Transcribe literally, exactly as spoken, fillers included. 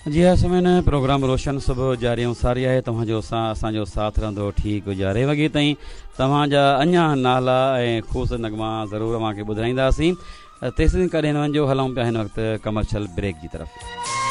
जी हाँ समय प्रोग्राम रोशन सुबह जारी ऐं सारी आहे तव्हांजो सां असांजो साथ रहंदो ठीकु यारहें वॻे ताईं तव्हांजा अञा नाला ऐं ख़ूस नगमा ज़रूरु अव्हांखे ॿुधाईंदासीं तेसिताईं कॾहिं न वञिजो हलूं पिया हिन वक़्तु कमर्शियल ब्रेक जी तरफ़।